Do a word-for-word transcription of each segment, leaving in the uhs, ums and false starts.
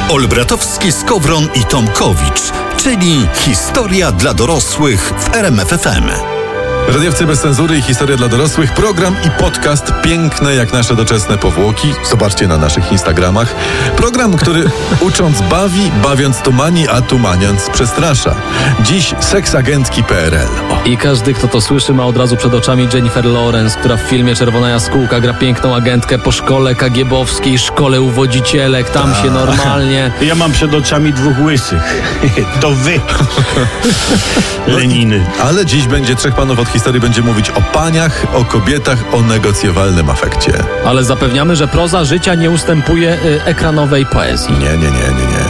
Olbratowski, Skowron i Tomkowicz, czyli historia dla dorosłych w R M F F M. Radiowcy bez cenzury i historia dla dorosłych, program i podcast piękne jak nasze doczesne powłoki. Zobaczcie na naszych Instagramach. Program, który ucząc bawi, bawiąc tumani, a tumaniąc przestrasza. Dziś seksagentki P R L. O. I każdy, kto to słyszy, ma od razu przed oczami Jennifer Lawrence, która w filmie Czerwona Jaskółka gra piękną agentkę po szkole kagiebowskiej, szkole uwodzicielek. Tam się normalnie... Ja mam przed oczami dwóch łysych. To wy. Leniny. Ale dziś będzie trzech panów od historii będzie mówić o paniach, o kobietach, o negocjowalnym afekcie. Ale zapewniamy, że proza życia nie ustępuje y, ekranowej poezji. Nie, nie, nie, nie, nie.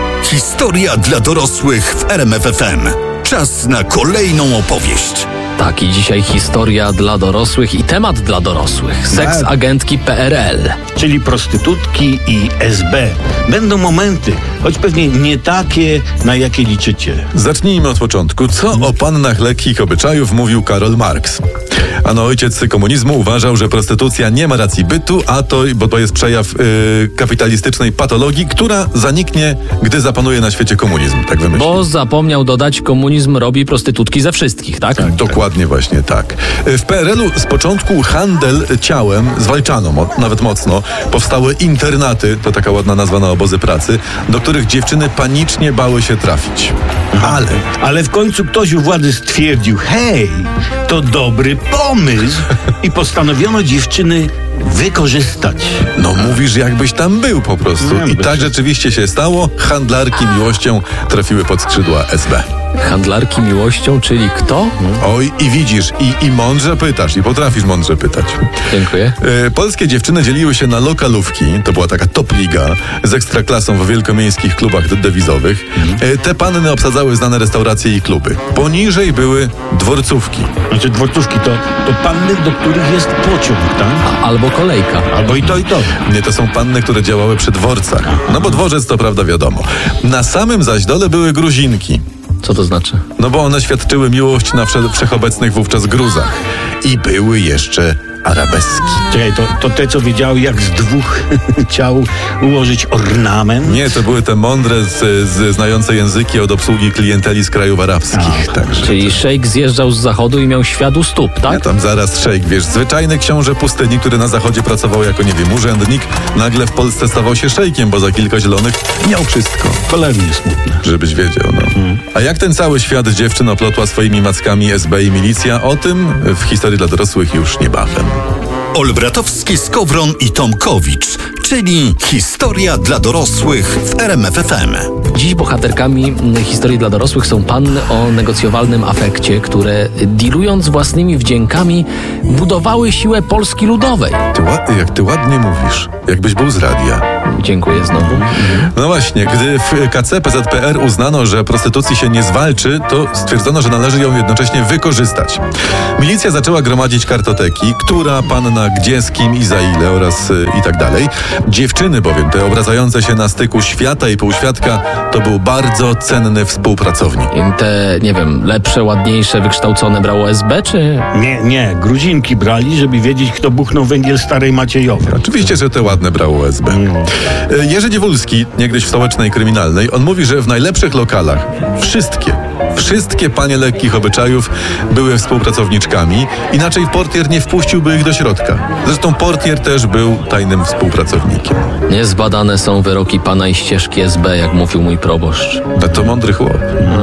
Historia dla dorosłych w R M F F M. Czas na kolejną opowieść. Tak, i dzisiaj historia dla dorosłych i temat dla dorosłych. Seks agentki P R L. Czyli prostytutki i S B. Będą momenty, choć pewnie nie takie, na jakie liczycie. Zacznijmy od początku. Co o pannach lekkich obyczajów mówił Karol Marx? Ano ojciec komunizmu uważał, że prostytucja nie ma racji bytu, a to, bo to jest przejaw yy, kapitalistycznej patologii, która zaniknie, gdy zapanuje na świecie komunizm. Tak wymyślił. Bo zapomniał dodać, komunizm robi prostytutki ze wszystkich, tak? Tak, dokładnie właśnie tak. W P R L-u z początku handel ciałem zwalczano, mo- nawet mocno. Powstały internaty, to taka ładna nazwa na obozy pracy, do których dziewczyny panicznie bały się trafić. Ale... Ale w końcu ktoś u władzy stwierdził, hej, to dobry pomysł i postanowiono dziewczyny wykorzystać. No mówisz, jakbyś tam był po prostu. Nie, I bez tak sensu. rzeczywiście się stało. Handlarki miłością trafiły pod skrzydła S B. Handlarki miłością, czyli kto? Oj, i widzisz, i, i mądrze pytasz, i potrafisz mądrze pytać. Dziękuję. E, polskie dziewczyny dzieliły się na lokalówki, to była taka top liga, z ekstraklasą w wielkomiejskich klubach dewizowych. E, te panny obsadzały znane restauracje i kluby. Poniżej były dworcówki. Znaczy dworcówki to, to panny, do których jest pociąg, tak? A, albo kolejka. Albo i to, i to. Nie, to są panny, które działały przy dworcach. No bo dworzec to prawda wiadomo. Na samym zaś dole były Gruzinki. Co to znaczy? No bo one świadczyły miłość na wsze- wszechobecnych wówczas gruzach. I były jeszcze arabeski. Czekaj, to, to te, co wiedziały, jak z dwóch ciał ułożyć ornament? Nie, to były te mądre, z, z, znające języki od obsługi klienteli z krajów arabskich. A, Także Czyli szejk zjeżdżał z zachodu i miał świat u stóp, ja tak? tam zaraz szejk, wiesz, zwyczajny książę pustyni, który na zachodzie pracował jako, nie wiem, urzędnik, nagle w Polsce stawał się szejkiem, bo za kilka zielonych miał wszystko. Cholernie smutne. Żebyś wiedział, no. A jak ten cały świat dziewczyn oplotła swoimi mackami S B i milicja, o tym w historii dla dorosłych już niebawem. Olbratowski, Skowron i Tomkowicz, czyli historia dla dorosłych w R M F F M. Dziś bohaterkami historii dla dorosłych są panny o negocjowalnym afekcie, które dealując własnymi wdziękami budowały siłę Polski Ludowej. Ty, ła- jak ty ładnie mówisz, jakbyś był z radia. Dziękuję znowu. No właśnie, gdy w K C P Z P R uznano, że prostytucji się nie zwalczy, to stwierdzono, że należy ją jednocześnie wykorzystać. Milicja zaczęła gromadzić kartoteki, która panna gdzie, z kim i za ile oraz y, i tak dalej. Dziewczyny bowiem, te obracające się na styku świata i półświadka, to był bardzo cenny współpracownik. I te, nie wiem, lepsze, ładniejsze, wykształcone brało S B, czy... Nie, nie, Gruzinki brali, żeby wiedzieć, kto buchnął węgiel starej Maciejowej. Oczywiście, że te ładne brało S B. Y, Jerzy Dziewulski, niegdyś w Stołecznej Kryminalnej, on mówi, że w najlepszych lokalach wszystkie, wszystkie panie lekkich obyczajów były współpracowniczkami, inaczej portier nie wpuściłby ich do środka. Zresztą portier też był tajnym współpracownikiem. Niezbadane są wyroki pana i ścieżki S B, jak mówił mój proboszcz. No to mądry chłop.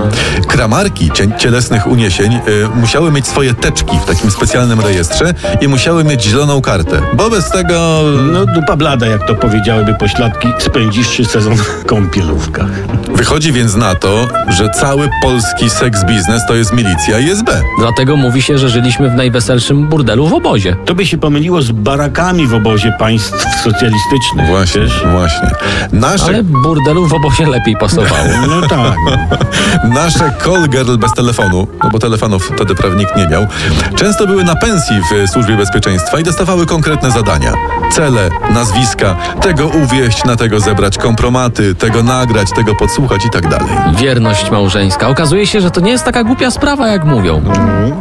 Kramarki cie- cielesnych uniesień y, musiały mieć swoje teczki w takim specjalnym rejestrze i musiały mieć zieloną kartę, bo bez tego... No dupa blada, jak to powiedziałyby pośladki, spędziwszy sezon w kąpielówkach. Wychodzi więc na to, że cały polski seks biznes to jest milicja i S B. Dlatego mówi się, że żyliśmy w najweselszym burdelu w obozie. To by się pomyliło z barakami w obozie państw socjalistycznych. Właśnie, Wiesz? właśnie. Nasze, Ale burdelu w obozie lepiej pasowało. No tak. nasze call girl bez telefonu, no bo telefonów wtedy prawie nikt nie miał, często były na pensji w Służbie Bezpieczeństwa i dostawały konkretne zadania. Cele, nazwiska, tego uwieść, na tego zebrać kompromaty, tego nagrać, tego podsłuchać i tak dalej. Wierność małżeńska. Okazuje się, że to nie jest taka głupia sprawa, jak mówią.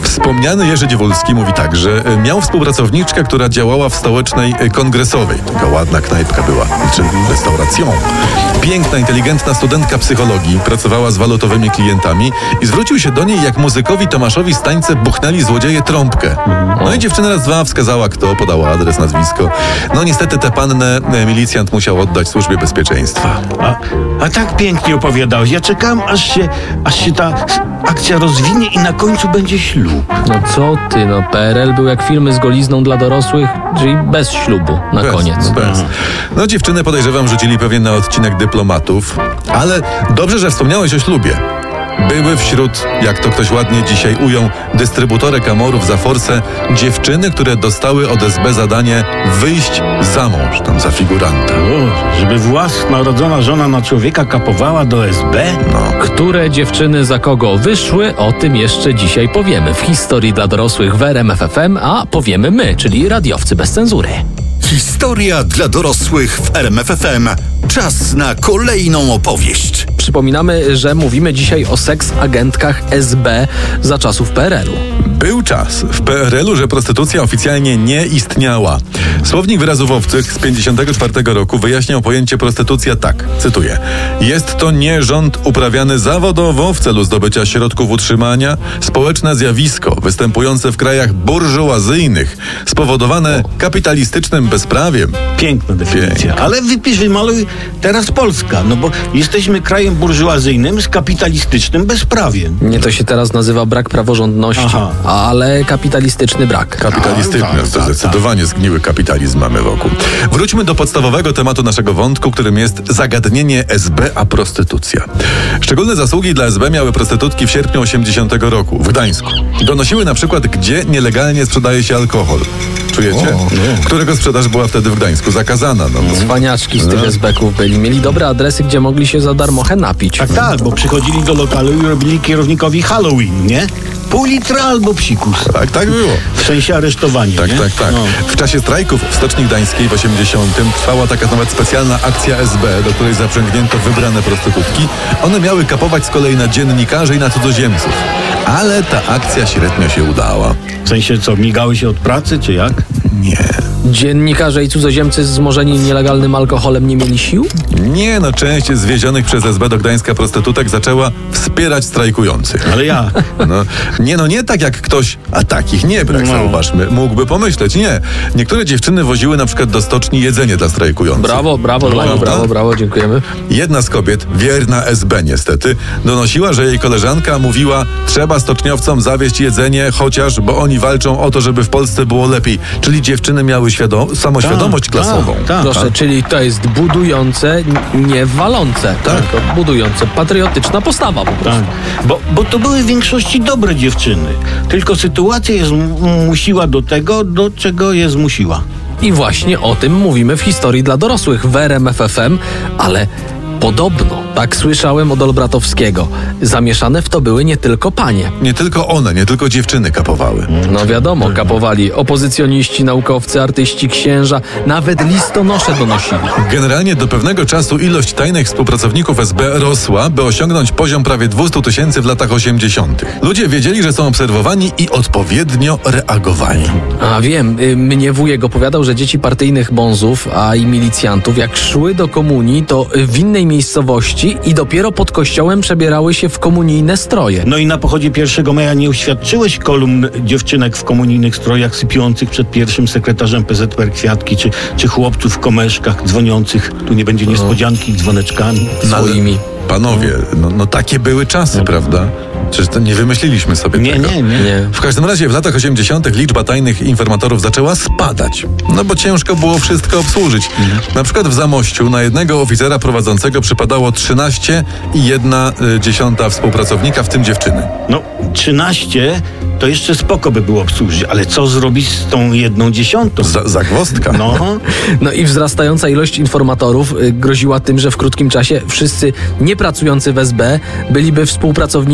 Wspomniany Jerzy Dziewulski mówi tak, że miał współpracowniczkę, która działała w stołecznej kongresowej. Taka ładna knajpka była, czy restauracją. Piękna, inteligentna studentka psychologii, pracowała z walutowymi klientami i zwrócił się do niej, jak muzykowi Tomaszowi Stańce buchnęli złodzieje trąbkę. No i dziewczyna raz dwa wskazała kto, podała adres, nazwisko. No niestety tę pannę milicjant musiał oddać służbie bezpieczeństwa. A, a tak pięknie opowiadałeś. Ja czekam, aż się, aż się ta akcja rozwinie i na końcu będzie ślub. No co ty, no P R L był jak filmy z golizną dla dorosłych, czyli bez ślubu na Bez, koniec. Bez. No dziewczyny podejrzewam rzucili pewnie na odcinek dyplomatów, ale dobrze, że wspomniałeś o ślubie. Były wśród, jak to ktoś ładnie dzisiaj ujął, dystrybutorek amorów za forsę, dziewczyny, które dostały od S B zadanie wyjść za mąż, tam za figuranta. O, żeby własna rodzona żona na człowieka kapowała do S B? No. Które dziewczyny za kogo wyszły, o tym jeszcze dzisiaj powiemy w historii dla dorosłych w R M F F M, a powiemy my, czyli radiowcy bez cenzury. Historia dla dorosłych w R M F F M. Czas na kolejną opowieść. Przypominamy, że mówimy dzisiaj o seks-agentkach S B za czasów P R L-u. Był czas w P R L-u, że prostytucja oficjalnie nie istniała. Słownik wyrazów obcych z pięćdziesiątego czwartego roku wyjaśniał pojęcie prostytucja tak, cytuję: jest to nierząd uprawiany zawodowo w celu zdobycia środków utrzymania, społeczne zjawisko występujące w krajach burżuazyjnych, spowodowane kapitalistycznym bezprawiem. Piękna definicja. Piękna. Ale wypisz, wymaluj teraz Polska, no bo jesteśmy krajem burżuazyjnym z kapitalistycznym bezprawiem. Nie, to się teraz nazywa brak praworządności, Aha. ale kapitalistyczny brak. Kapitalistyczny, Tak, to tak, zdecydowanie zgniły kapitalizm mamy wokół. Wróćmy do podstawowego tematu naszego wątku, którym jest zagadnienie S B a prostytucja. Szczególne zasługi dla S B miały prostytutki w sierpniu osiemdziesiątego roku w Gdańsku. Donosiły na przykład, gdzie nielegalnie sprzedaje się alkohol. Czujecie? O, no. Którego sprzedaż była wtedy w Gdańsku zakazana. No, bo Cwaniaczki z tych S B ków byli. Mieli dobre adresy, gdzie mogli się za darmochę napić. Tak, tak, bo przychodzili do lokalu i robili kierownikowi Halloween, nie? Pół litra albo psikus. tak, tak było. W sensie aresztowania, Tak, nie? tak, tak. No. W czasie strajków w Stoczni Gdańskiej w osiemdziesiątym trwała taka nawet specjalna akcja S B, do której zaprzęgnięto wybrane prostytutki. One miały kapować z kolei na dziennikarzy i na cudzoziemców. Ale ta akcja średnio się udała. W sensie co, migały się od pracy, czy jak? Nie. Dziennikarze i cudzoziemcy zmożeni nielegalnym alkoholem nie mieli sił? Nie, no część zwiezionych przez S B do Gdańska prostytutek zaczęła wspierać strajkujących. Ale ja. No, nie, no nie tak jak ktoś, a takich nie brak, No. zauważmy, mógłby pomyśleć. Nie. Niektóre dziewczyny woziły na przykład do stoczni jedzenie dla strajkujących. Brawo, brawo, No, Leniu, prawda? brawo, brawo, dziękujemy. Jedna z kobiet, wierna S B niestety, donosiła, że jej koleżanka mówiła: trzeba stoczniowcom zawieźć jedzenie, chociaż, bo oni walczą o to, żeby w Polsce było lepiej. Czyli dziewczyny miały świadom- samoświadomość Tak, klasową. tak, tak. Proszę, czyli to jest budujące, n- nie walące. Tak. Tylko budujące. Patriotyczna postawa po prostu. Tak, bo, bo to były w większości dobre dziewczyny. Tylko sytuacja je zmusiła do tego, do czego je zmusiła. I właśnie o tym mówimy w historii dla dorosłych w R M F F M, ale podobno, tak słyszałem od Olbratowskiego, zamieszane w to były nie tylko panie. Nie tylko one, nie tylko dziewczyny kapowały. No wiadomo, kapowali opozycjoniści, naukowcy, artyści, księża, nawet listonosze donosili. Generalnie do pewnego czasu ilość tajnych współpracowników S B rosła, by osiągnąć poziom prawie dwieście tysięcy w latach osiemdziesiątych. Ludzie wiedzieli, że są obserwowani i odpowiednio reagowali. A wiem, y, mnie wujek opowiadał, że dzieci partyjnych bonzów, a i milicjantów, jak szły do komunii, to w innej miejscowości i dopiero pod kościołem przebierały się w komunijne stroje. No i na pochodzie pierwszego maja nie uświadczyłeś kolumn dziewczynek w komunijnych strojach sypiących przed pierwszym sekretarzem P Z P R kwiatki, czy, czy chłopców w komeszkach dzwoniących, tu nie będzie niespodzianki, dzwoneczkami. Swoimi. Panowie, no, no takie były czasy, prawda? Przecież to nie wymyśliliśmy sobie Nie, tego. nie, nie. Nie. W każdym razie w latach osiemdziesiątych liczba tajnych informatorów zaczęła spadać, no bo ciężko było wszystko obsłużyć. Na przykład w Zamościu na jednego oficera prowadzącego przypadało trzynaście i jedna y, dziesiąta współpracownika, w tym dziewczyny. No, trzynaście to jeszcze spoko by było obsłużyć, ale co zrobić z tą jedną dziesiątą? Za, zagwozdka. No, No i wzrastająca ilość informatorów y, groziła tym, że w krótkim czasie wszyscy niepracujący w S B byliby współpracownikami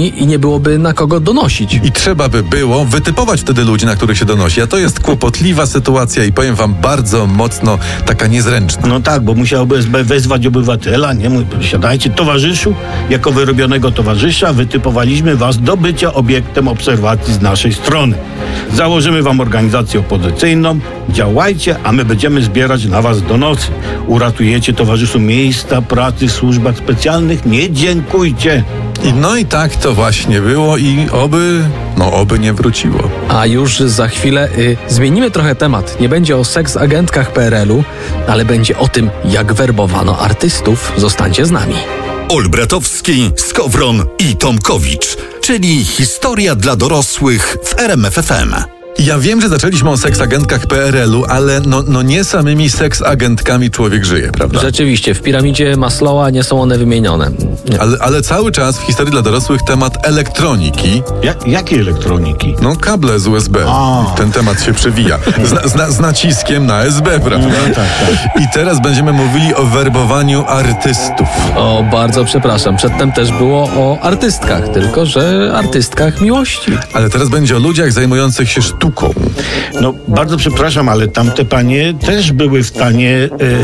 i nie byłoby na kogo donosić. I trzeba by było wytypować wtedy ludzi, na których się donosi. A to jest kłopotliwa sytuacja i powiem wam bardzo mocno taka niezręczna. No tak, bo musiałby S B wezwać obywatela, nie? Mówi, siadajcie, towarzyszu, jako wyrobionego towarzysza wytypowaliśmy was do bycia obiektem obserwacji z naszej strony. Założymy wam organizację opozycyjną, działajcie, a my będziemy zbierać na was donosy. Uratujecie towarzyszu miejsca pracy w służbach specjalnych? Nie dziękujcie. I no i tak to właśnie było i oby, no oby nie wróciło. A już za chwilę y, zmienimy trochę temat. Nie będzie o seks-agentkach P R L-u, ale będzie o tym, jak werbowano artystów. Zostańcie z nami. Olbratowski, Skowron i Tomkowicz, czyli historia dla dorosłych w R M F F M. Ja wiem, że zaczęliśmy o seksagentkach P R L-u, ale no, no nie samymi seksagentkami człowiek żyje, prawda? Rzeczywiście, w piramidzie Maslowa nie są one wymienione. Nie. Ale, ale cały czas w historii dla dorosłych temat elektroniki. Ja, jakiej elektroniki? No kable z U S B. A. Ten temat się przewija. Z, z, z naciskiem na S B, prawda? No, tak, tak. I teraz będziemy mówili o werbowaniu artystów. O, bardzo przepraszam. Przedtem też było o artystkach, tylko że artystkach miłości. Ale teraz będzie o ludziach zajmujących się sztuką. No, bardzo przepraszam, ale tamte panie też były w stanie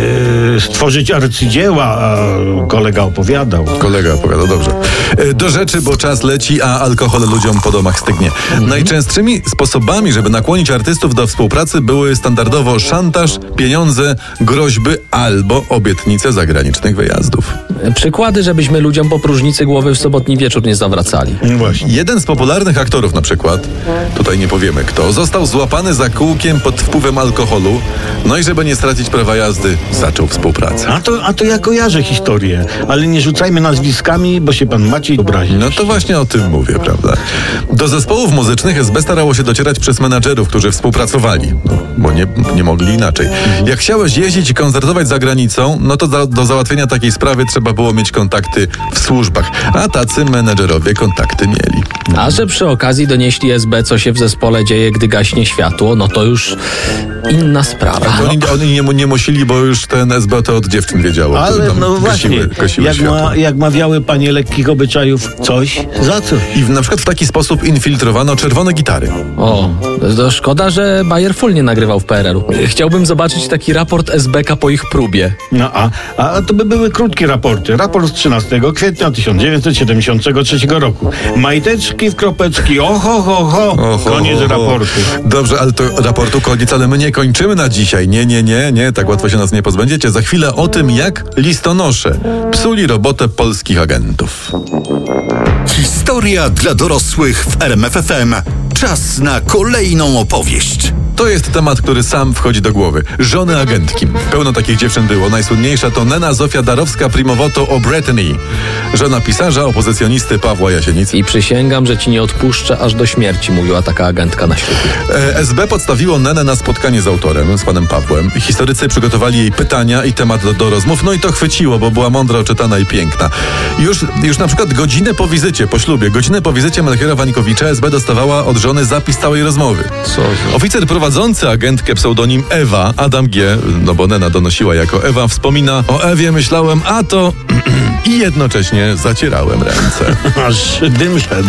e, stworzyć arcydzieła, a kolega opowiadał. Kolega opowiada, dobrze. E, Do rzeczy, bo czas leci, a alkohol ludziom po domach stygnie. Mhm. Najczęstszymi sposobami, żeby nakłonić artystów do współpracy były standardowo szantaż, pieniądze, groźby albo obietnice zagranicznych wyjazdów. Przykłady, żebyśmy ludziom po próżnicy głowy w sobotni wieczór nie zawracali. No właśnie. Jeden z popularnych aktorów na przykład, tutaj nie powiemy kto, został złapany za kółkiem pod wpływem alkoholu, no i żeby nie stracić prawa jazdy, zaczął współpracę. A to, a to ja kojarzę historię, ale nie rzucajmy nazwiskami, bo się pan Maciej obrazi. No to właśnie o tym mówię, prawda? Do zespołów muzycznych S B starało się docierać przez menadżerów, którzy współpracowali, no, bo nie, nie mogli inaczej. Jak chciałeś jeździć i koncertować za granicą, no to do, do załatwienia takiej sprawy trzeba było mieć kontakty w służbach, a tacy menedżerowie kontakty mieli. A że przy okazji donieśli S B, co się w zespole dzieje, gdy gaśnie światło, no to już inna sprawa. To oni oni nie, nie musili, bo już ten S B to od dziewczyn wiedziało. Ale które tam no właśnie, gasiły, gasiły jak, światło. ma, jak mawiały panie lekkich obyczajów, coś za coś. I w, na przykład w taki sposób infiltrowano czerwone gitary. O, to szkoda, że Bayer Full nie nagrywał w P R L-u. Chciałbym zobaczyć taki raport S B K po ich próbie. No a, a to by były krótkie raporty. Raport z trzynastego kwietnia tysiąc dziewięćset siedemdziesiątego trzeciego roku. Majteczki w kropeczki, oho, ho, ho. Oho, Koniec ho, ho. raportu. Dobrze, ale to raportu koniec, ale my nie kończymy na dzisiaj. Nie, nie, nie, nie, tak łatwo się nas nie pozbędziecie. Za chwilę o tym, jak listonosze psuli robotę polskich agentów. Historia dla dorosłych w R M F F M. Czas na kolejną opowieść. To jest temat, który sam wchodzi do głowy. Żony agentki. Pełno takich dziewczyn było. Najsłynniejsza to Nena Zofia Darowska-Primowoto O'Bretany. Żona pisarza, opozycjonisty Pawła Jasienicy. I przysięgam, że ci nie odpuszczę aż do śmierci, mówiła taka agentka na ślubie. E, S B podstawiło Nenę na spotkanie z autorem, z panem Pawłem. Historycy przygotowali jej pytania i temat do, do rozmów, no i to chwyciło, bo była mądra, oczytana i piękna. Już, już na przykład godzinę po wizycie, po ślubie, godzinę po wizycie Melchiora Wańkowicza S B dostawała od żony zapis całej rozmowy. Co? Oficer prowadzący agentkę pseudonim Ewa, Adam G., no bo Nena donosiła jako Ewa, wspomina: o Ewie myślałem, a to... i jednocześnie zacierałem ręce. Aż dym szedł.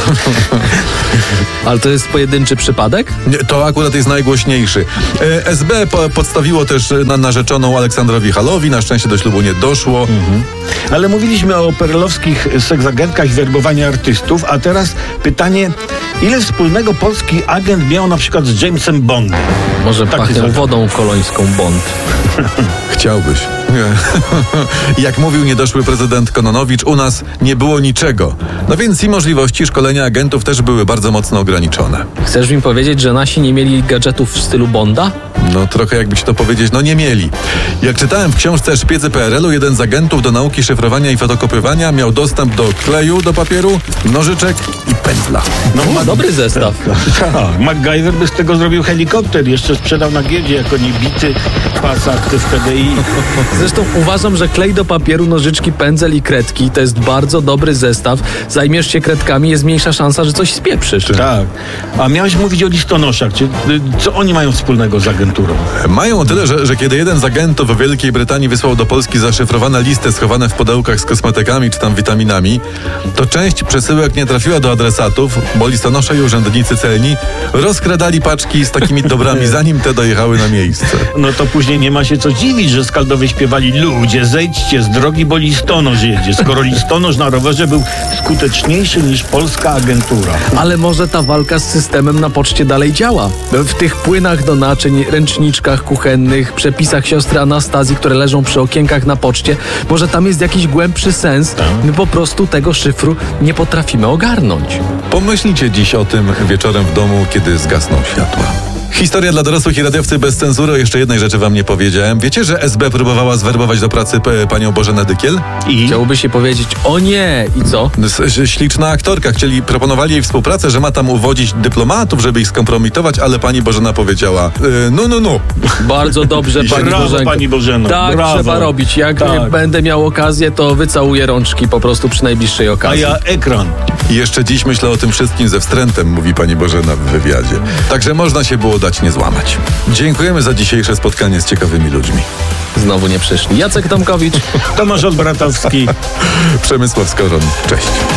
Ale to jest pojedynczy przypadek? Nie, to akurat jest najgłośniejszy. E, S B po, podstawiło też na narzeczoną Aleksandrowi Halowi, na szczęście do ślubu nie doszło. Mhm. Ale mówiliśmy o perelowskich seksagentkach i werbowaniu artystów, a teraz pytanie, ile wspólnego polski agent miał na przykład z Jamesem Bondem? Może Taki pachnie zagadnienie. wodą kolońską Bond. Chciałbyś. Nie. Jak mówił niedoszły prezydent Kononowicz, u nas nie było niczego. No więc i możliwości szkolenia agentów też były bardzo mocno ograniczone. Chcesz mi powiedzieć, że nasi nie mieli gadżetów w stylu Bonda? No trochę jakby ci to powiedzieć, no nie mieli. Jak czytałem w książce Szpicy P R L-u, jeden z agentów do nauki szyfrowania i fotokopiowania miał dostęp do kleju do papieru, nożyczek i pędzla. No, Ma dobry zestaw. Tak, MacGyver by z tego zrobił helikopter, jeszcze sprzedał na giełdzie jako niebity pasat w P D I. Zresztą uważam, że klej do papieru, nożyczki, pędzel i kredki to jest bardzo dobry zestaw. Zajmiesz się kredkami, jest mniejsza szansa, że coś spieprzysz. Tak. A miałeś mówić o listonoszach. Czy, co oni mają wspólnego z agenturą? Mają o tyle, że, że kiedy jeden z agentów w Wielkiej Brytanii wysłał do Polski zaszyfrowane listy schowane w pudełkach z kosmetykami czy tam witaminami, to część przesyłek nie trafiła do adresatów, bo listonosze i urzędnicy celni rozkradali paczki z takimi dobrami, zanim te dojechały na miejsce. No to później nie ma się co dziwić, że Skaldowie śpiewali: ludzie, zejdźcie z drogi, bo listonosz jedzie. Skoro listonosz na rowerze był skuteczniejszy niż polska agentura. Ale może ta walka z systemem na poczcie dalej działa. W tych płynach do naczyń, ręczniczkach kuchennych, przepisach siostry Anastazji, które leżą przy okienkach na poczcie, może tam jest jakiś głębszy sens. My po prostu tego szyfru nie potrafimy ogarnąć. Pomyślcie dziś o tym wieczorem w domu, kiedy zgasną światła. Historia dla dorosłych i radiowcy bez cenzury. O jeszcze jednej rzeczy wam nie powiedziałem. Wiecie, że S B próbowała zwerbować do pracy p- panią Bożenę Dykiel? I Chciałoby się powiedzieć: o nie, i co? S- s- Śliczna aktorka. Chcieli, proponowali jej współpracę, że ma tam uwodzić dyplomatów, żeby ich skompromitować, ale pani Bożena powiedziała: yy, no, no, no. Bardzo dobrze, pani brawo, Bożenko. pani Bożeno. Tak brawo. trzeba robić. Jak Tak. będę miał okazję, to wycałuję rączki po prostu przy najbliższej A okazji. ja ekran. I jeszcze dziś myślę o tym wszystkim ze wstrętem, mówi pani Bożena w wywiadzie. Także można się było dać nie złamać. Dziękujemy za dzisiejsze spotkanie z ciekawymi ludźmi. Znowu nie przyszli. Jacek Tomkowicz. Tomasz Olbratowski. Przemysław Skoron. Cześć.